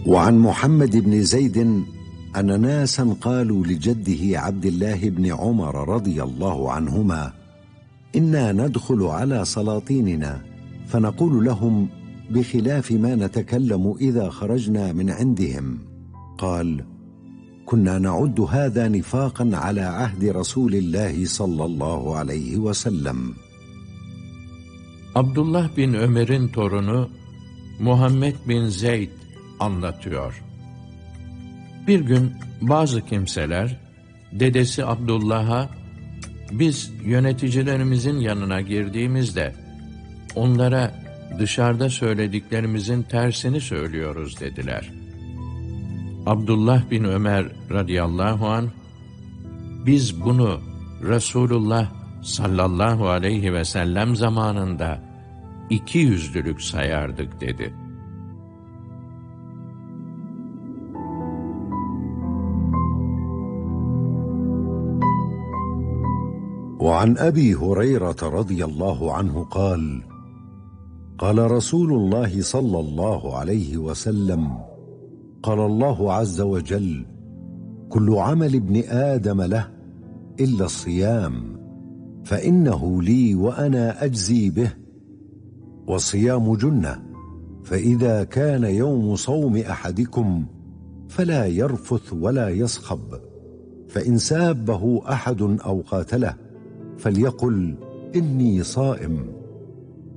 وعن محمد بن زيد أن ناسا قالوا لجده عبد الله بن عمر رضي الله عنهما: إنا ندخل على سلاطيننا فنقول لهم بخلاف ما نتكلم إذا خرجنا من عندهم. قال: كنا نعد هذا نفاقا على عهد رسول الله صلى الله عليه وسلم. Abdullah bin Ömer'in torunu Muhammed bin Zeyd anlatıyor. Bir gün bazı kimseler dedesi Abdullah'a, biz yöneticilerimizin yanına girdiğimizde onlara dışarıda söylediklerimizin tersini söylüyoruz dediler. Abdullah bin Ömer radıyallahu anh, biz bunu Resulullah sallallahu aleyhi ve sellem zamanında ikiyüzlülük sayardık dedi. وعن أبي هريرة رضي الله عنه قال: قال رسول الله صلى الله عليه وسلم: قال الله عز وجل: كل عمل ابن آدم له إلا الصيام فإنه لي وأنا أجزي به، والصيام جنة، فإذا كان يوم صوم أحدكم فلا يرفث ولا يصخب، فإن سابه أحد أو قاتله فليقل إني صائم،